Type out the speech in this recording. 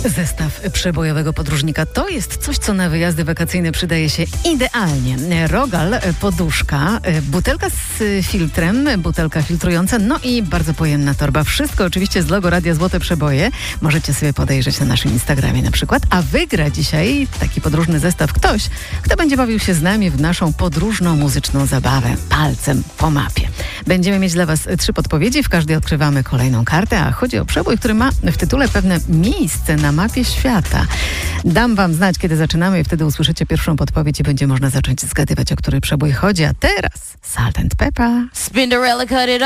Zestaw przebojowego podróżnika to jest coś, co na wyjazdy wakacyjne przydaje się idealnie. Rogal, poduszka, butelka z filtrem, butelka filtrująca, no i bardzo pojemna torba. Wszystko oczywiście z logo Radia Złote Przeboje. Możecie sobie podejrzeć na naszym Instagramie na przykład. A wygra dzisiaj taki podróżny zestaw ktoś, kto będzie bawił się z nami w naszą podróżną muzyczną zabawę palcem po mapie. Będziemy mieć dla Was 3 podpowiedzi. W każdej odkrywamy kolejną kartę, a chodzi o przebój, który ma w tytule pewne miejsce na mapie świata. Dam Wam znać, kiedy zaczynamy i wtedy usłyszycie pierwszą podpowiedź i będzie można zacząć zgadywać, o który przebój chodzi. A teraz Salt and Pepper. Spinderella cut it